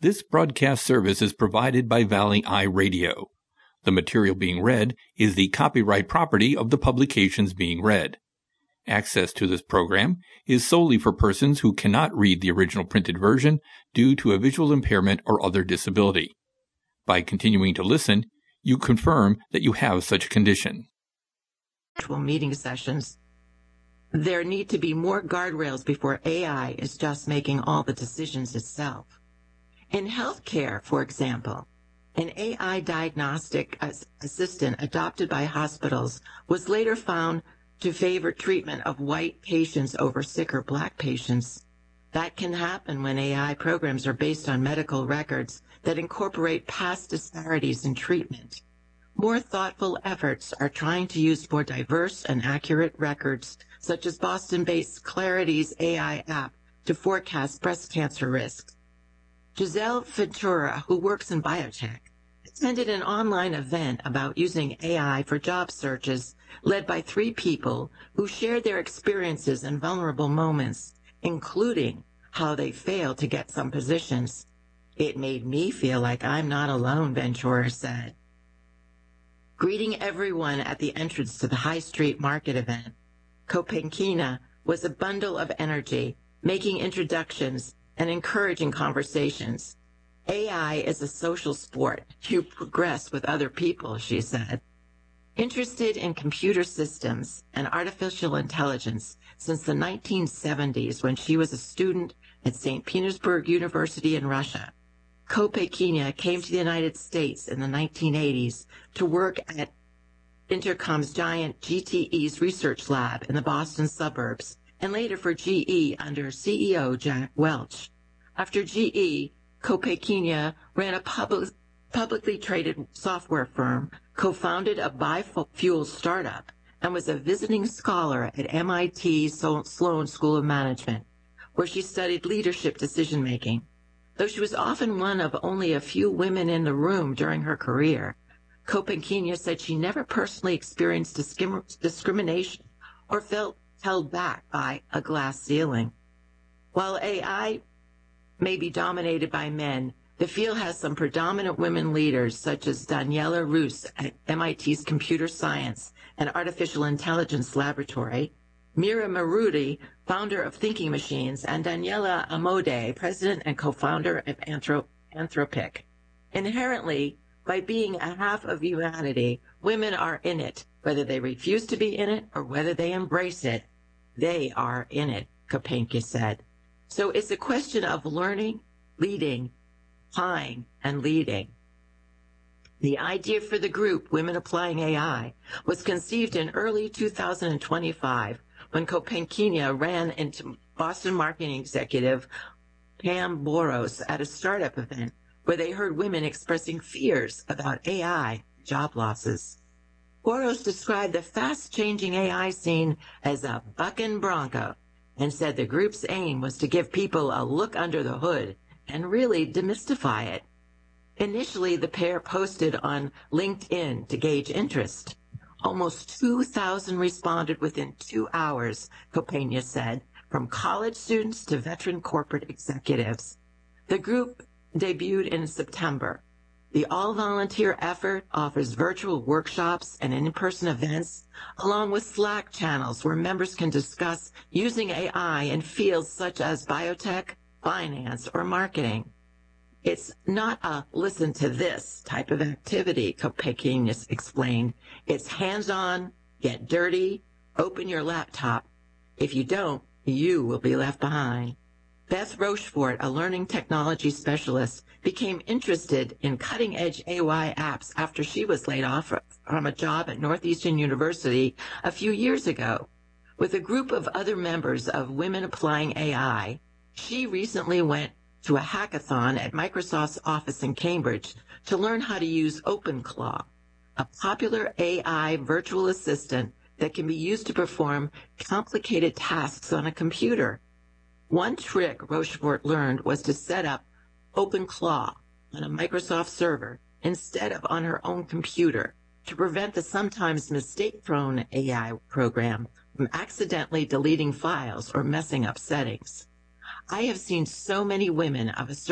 This broadcast service is provided by Valley Eye Radio. The material being read is the copyright property of the publications being read. Access to this program is solely for persons who cannot read the original printed version due to a visual impairment or other disability. By continuing to listen, you confirm that you have such a condition. Virtual meeting sessions. There need to be more guardrails before AI is just making all the decisions itself. In healthcare, for example, an AI diagnostic assistant adopted by hospitals was later found to favor treatment of white patients over sicker black patients. That can happen when AI programs are based on medical records that incorporate past disparities in treatment. More thoughtful efforts are trying to use more diverse and accurate records, such as Boston-based Clarity's AI app, to forecast breast cancer risks. Giselle Ventura, who works in biotech, attended an online event about using AI for job searches led by 3 people who shared their experiences and vulnerable moments, including how they failed to get some positions. It made me feel like I'm not alone, Ventura said. Greeting everyone at the entrance to the High Street Market event, Copenhagen was a bundle of energy, making introductions and encouraging conversations. AI is a social sport. You progress with other people, she said. Interested in computer systems and artificial intelligence since the 1970s when she was a student at St. Petersburg University in Russia, Copenhagen came to the United States in the 1980s to work at Intercom's giant GTE's research lab in the Boston suburbs, and later for GE under CEO Jack Welch. After GE, Copenhagen ran a publicly traded software firm, co-founded a biofuel startup, and was a visiting scholar at MIT Sloan School of Management, where she studied leadership decision-making. Though she was often one of only a few women in the room during her career, Copenhagen said she never personally experienced discrimination or felt held back by a glass ceiling. While AI may be dominated by men, the field has some predominant women leaders, such as Daniela Rus at MIT's Computer Science and Artificial Intelligence Laboratory, Mira Marudi, founder of Thinking Machines, and Daniela Amode, president and co-founder of Anthropic. Inherently, by being a half of humanity, women are in it. Whether they refuse to be in it or whether they embrace it, they are in it, Kopenka said. So it's a question of learning, leading, applying, and leading. The idea for the group, Women Applying AI, was conceived in early 2025 when Copenhagen ran into Boston marketing executive Pam Boros at a startup event where they heard women expressing fears about AI job losses. Boros described the fast-changing AI scene as a bucking bronco and said the group's aim was to give people a look under the hood and really demystify it. Initially, the pair posted on LinkedIn to gauge interest. Almost 2,000 responded within 2 hours, Copena said, from college students to veteran corporate executives. The group debuted in September. The all-volunteer effort offers virtual workshops and in-person events, along with Slack channels where members can discuss using AI in fields such as biotech, finance, or marketing. It's not a listen to this type of activity, Kopekinis explained. It's hands-on, get dirty, open your laptop. If you don't, you will be left behind. Beth Rochefort, a learning technology specialist, became interested in cutting-edge AI apps after she was laid off from a job at Northeastern University a few years ago. With a group of other members of Women Applying AI, she recently went to a hackathon at Microsoft's office in Cambridge to learn how to use OpenClaw, a popular AI virtual assistant that can be used to perform complicated tasks on a computer. One trick Rochefort learned was to set up OpenClaw on a Microsoft server instead of on her own computer to prevent the sometimes mistake-prone AI program from accidentally deleting files or messing up settings. I have seen so many women of a certain